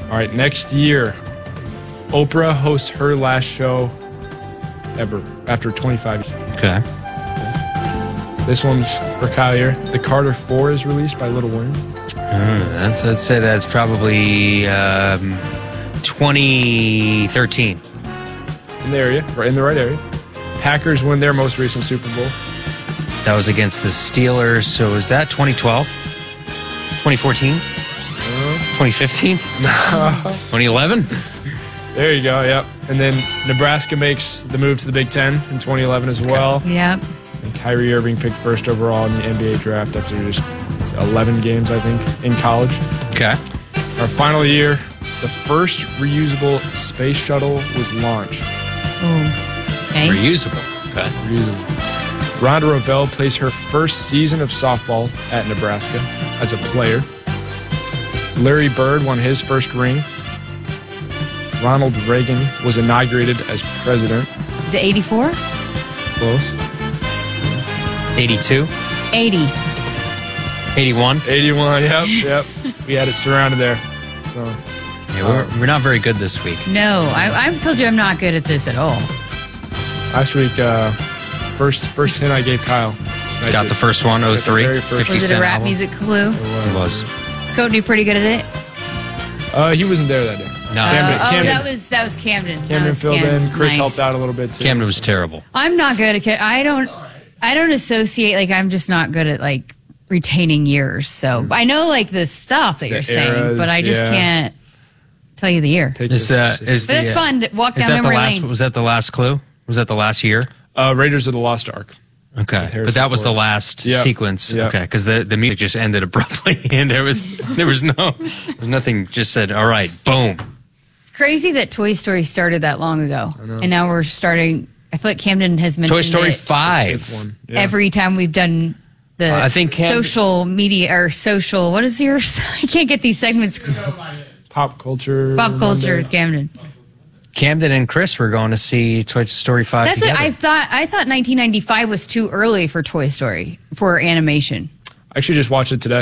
All right, next year, Oprah hosts her last show ever after 25 years. Okay. This one's for Kyle here. The Carter 4 is released by Lil Wayne. I'd say that's probably 2013. In the area, right in the right area. Packers win their most recent Super Bowl. That was against the Steelers. So is that 2012? 2014? 2015? 2011? There you go, yep. And then Nebraska makes the move to the Big Ten in 2011 as well. Yep. And Kyrie Irving picked first overall in the NBA draft after just 11 games, I think, in college. Okay. Our final year, the first reusable space shuttle was launched. Okay. Reusable. Okay. Reusable. Rhonda Revelle plays her first season of softball at Nebraska as a player. Larry Bird won his first ring. Ronald Reagan was inaugurated as president. Is it 84? Close. 82? 80. 81? 81, yep. We had it surrounded there. So Yeah, we're not very good this week. No, I've told you I'm not good at this at all. last week, first hint I gave Kyle. Got the first one, 03. very first 50 Was it a Cent rap album. music clue? It was. Is Cody pretty good at it? He wasn't there that day. No, Camden- that was Camden. That Camden was filled in. Chris Nice. helped out a little bit too. Camden was terrible. I'm not good at. I don't associate. Like, I'm just not good at like retaining years. So I know like the stuff that you're saying, eras, but I just yeah. can't tell you the year. Take Is this- that is But it's fun to walk is down that the memory last? lane. Was that the last clue? Was that the last year? Raiders of the Lost Ark. Okay, Harrison but that was the Ford. last Yep. sequence. Yep. Okay, because the music just ended abruptly, and there was nothing. Just said, "All right, boom." It's crazy that Toy Story started that long ago, and now we're starting. I feel like Camden has mentioned Toy Story it 5. Fifth one. Yeah. every time we've done the I think social media or social. What is yours? I can't get these segments. Pop culture. Pop culture Monday. with Camden. Camden and Chris were going to see Toy Story 5 That's together. what I thought. I thought 1995 was too early for Toy Story for animation. I actually just watched it today.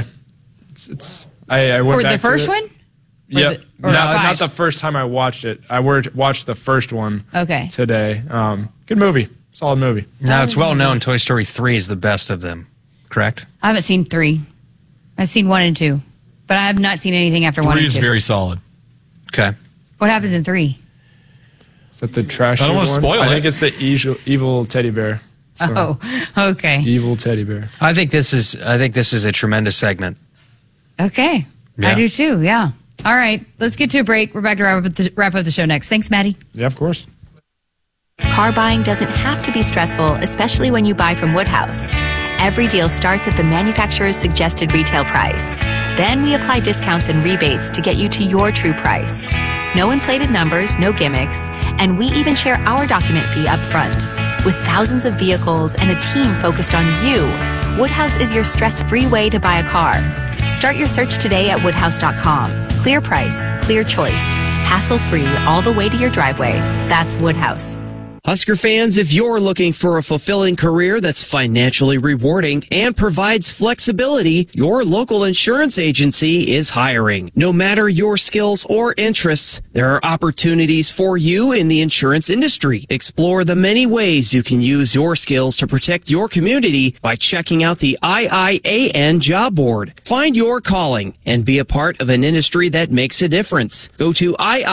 I went For back the to first it. one? Yep. Or No, five? not the first time I watched it. I watched the first one Okay. today. Good movie. Solid movie. Now it's well known Toy Story 3 is the best of them. Correct? I haven't seen 3. I've seen 1 and 2, but I have not seen anything after 1 Three and is 2. very solid. Okay. What happens in 3? Is that the trash? I don't one? wanna spoil I it. think it's the evil teddy bear. So, Oh, okay. evil teddy bear. I think this is a tremendous segment. Okay. Yeah. I do too, yeah. All right, let's get to a break. We're back to wrap up the show next. Thanks, Maddie. Yeah, of course. Car buying doesn't have to be stressful, especially when you buy from Woodhouse. Every deal starts at the manufacturer's suggested retail price. Then we apply discounts and rebates to get you to your true price. No inflated numbers, no gimmicks, and we even share our document fee up front. With thousands of vehicles and a team focused on you, Woodhouse is your stress-free way to buy a car. Start your search today at woodhouse.com. Clear price, clear choice, hassle-free all the way to your driveway. That's Woodhouse. Husker fans, if you're looking for a fulfilling career that's financially rewarding and provides flexibility, your local insurance agency is hiring. No matter your skills or interests, there are opportunities for you in the insurance industry. Explore the many ways you can use your skills to protect your community by checking out the IIAN job board. Find your calling and be a part of an industry that makes a difference. Go to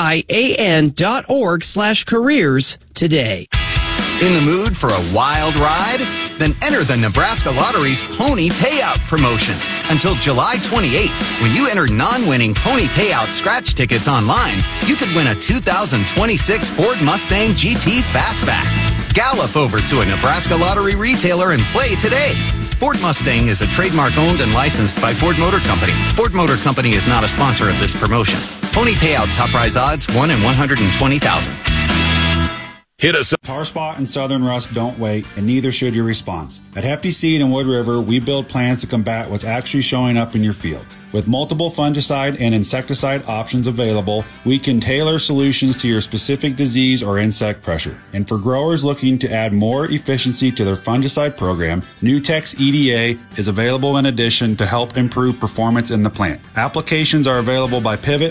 iian.org/careers today. In the mood for a wild ride? Then enter the Nebraska Lottery's Pony Payout promotion. Until July 28th, when you enter non-winning Pony Payout scratch tickets online, you could win a 2026 Ford Mustang GT Fastback. Gallop over to a Nebraska Lottery retailer and play today. Ford Mustang is a trademark owned and licensed by Ford Motor Company. Ford Motor Company is not a sponsor of this promotion. Pony Payout top prize odds 1 in 120,000. Hit us up. Tar spot and southern rust don't wait, and neither should your response. At Hefty Seed and Wood River, we build plans to combat what's actually showing up in your field. With multiple fungicide and insecticide options available, we can tailor solutions to your specific disease or insect pressure. And for growers looking to add more efficiency to their fungicide program, Nutex EDA is available in addition to help improve performance in the plant. Applications are available by Pivot